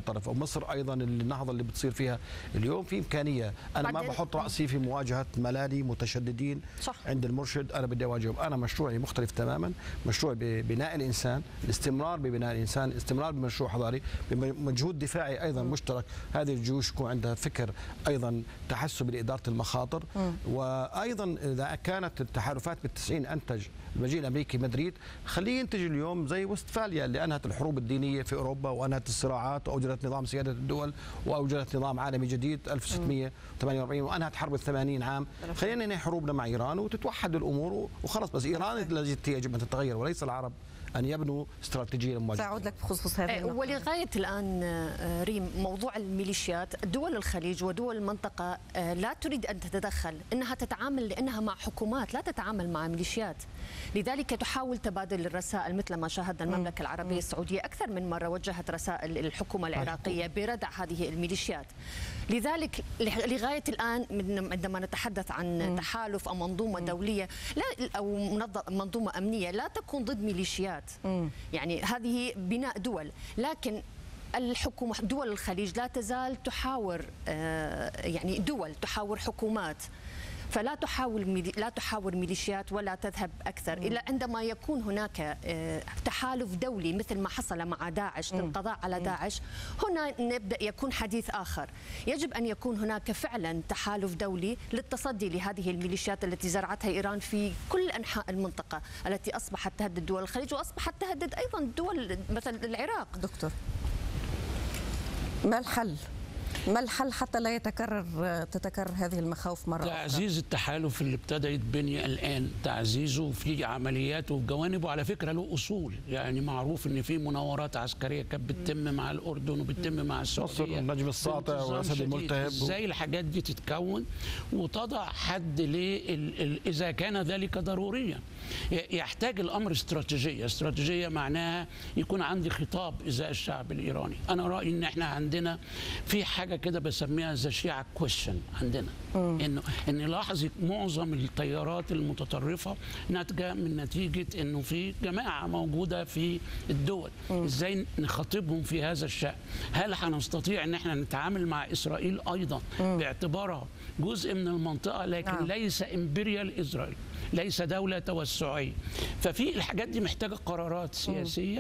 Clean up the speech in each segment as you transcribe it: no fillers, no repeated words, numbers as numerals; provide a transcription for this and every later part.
معترف، ومصر ايضا النهضه اللي بتصير فيها اليوم في امكانيه. انا ما بحط راسي في مواجهه ملالي متشددين صح. عند المرشد انا بدي اواجههم. انا مشروعي مختلف تماما، مشروع ببناء الانسان، الاستمرار ببناء الانسان، استمرار بمشروع حضاري، بمجهود دفاعي ايضا مشترك. هذه الجيوش يكون عندها فكر ايضا تحسب لاداره المخاطر. وايضا اذا كانت التحالفات بال90 انتج المجيء الامريكي مدريد، خليه ينتج اليوم زي وستفاليا اللي انهت الحروب الدينيه في اوروبا وانهت الصراعات واوجدت نظام سياده الدول واوجدت نظام عالمي جديد 1648 وانهت حرب ال80 عام. خلينا ننهي حروبنا مع ايران وتتوحد الامور وخلاص. بس ايران التي يجب ان تتغير وليس العرب أن يبنوا استراتيجية مواجهة. سأعود لك بخصوص هذا النقطة. ولغاية الآن ريم، موضوع الميليشيات، دول الخليج ودول المنطقة لا تريد أن تتدخل، إنها تتعامل لأنها مع حكومات، لا تتعامل مع ميليشيات. لذلك تحاول تبادل الرسائل، مثل ما شاهدنا المملكة العربية السعودية أكثر من مرة وجهت رسائل الحكومة العراقية بردع هذه الميليشيات. لذلك لغاية الآن عندما نتحدث عن تحالف أو منظومة دولية لا أو منظومة أمنية لا تكون ضد ميليشيات. يعني هذه بناء دول، لكن الحكومة دول الخليج لا تزال تحاور، يعني دول تحاور حكومات، فلا تحاور ميليشيات ولا تذهب أكثر إلا عندما يكون هناك تحالف دولي مثل ما حصل مع داعش للقضاء على داعش. هنا نبدأ يكون حديث آخر. يجب أن يكون هناك فعلا تحالف دولي للتصدي لهذه الميليشيات التي زرعتها إيران في كل أنحاء المنطقة التي أصبحت تهدد دول الخليج وأصبحت تهدد أيضا دول مثل العراق. دكتور، ما الحل؟ ما الحل حتى لا تتكرر هذه المخاوف مرة أخرى؟ تعزيز التحالف اللي ابتدى يتبني الآن، تعزيزه في عملياته وجوانبه. على فكرة له أصول، يعني معروف إن في مناورات عسكرية كانت بتتم مع الأردن وبتتم مع السعودية، النجم الساطع والأسد الملتهب. إزاي الحاجات دي تتكون وتضع حد إذا كان ذلك ضروريا. يحتاج الأمر استراتيجية معناها يكون عندي خطاب إزاء الشعب الإيراني. أنا رأيي إن إحنا عندنا في حاجة كده بسميها ذا شيعة كويشن عندنا، إن لاحظ معظم التيارات المتطرفة ناتجة من نتيجة إنه في جماعة موجودة في الدول. إزاي نخاطبهم في هذا الشأن؟ هل هنستطيع إن إحنا نتعامل مع إسرائيل أيضا باعتبارها جزء من المنطقة لكن ليس إمبريال إسرائيل، ليس دولة توسعية؟ ففي الحاجات دي محتاجة قرارات سياسية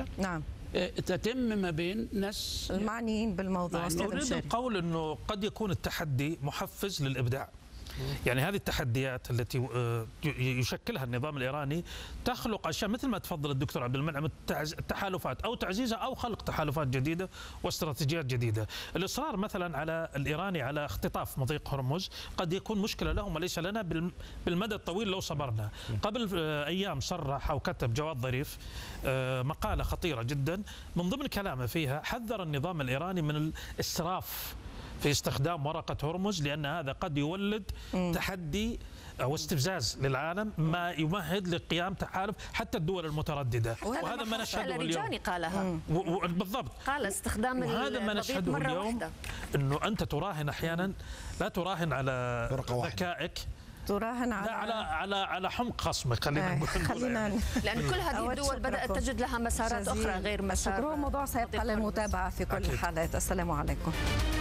تتم ما بين ناس المعنيين بالموضوع. أريد القول أنه قد يكون التحدي محفز للإبداع. يعني هذه التحديات التي يشكلها النظام الإيراني تخلق أشياء مثل ما تفضل الدكتور عبد المنعم، التحالفات أو تعزيزها أو خلق تحالفات جديدة واستراتيجيات جديدة. الإصرار مثلا على الإيراني على اختطاف مضيق هرمز قد يكون مشكلة لهم وليس لنا بالمدى الطويل لو صبرنا. قبل أيام صرح أو كتب جواد ظريف مقالة خطيرة جدا، من ضمن كلامه فيها حذر النظام الإيراني من الإسراف في استخدام ورقة هرمز، لأن هذا قد يولد تحدي أو استفزاز للعالم ما يمهد لقيام تحالف حتى الدول المترددة. وهذا ما نشهده اليوم. قالها بالضبط، قال استخدام وهذا ما نشهده اليوم، أنه أنت تراهن أحيانا، لا تراهن على ذكائك، تراهن على حمق خصمك. خلينا لأن كل هذه الدول بدأت تجد لها مسارات أخرى غير مسار. موضوع سيبقى للمتابعة في كل الحالات. السلام عليكم.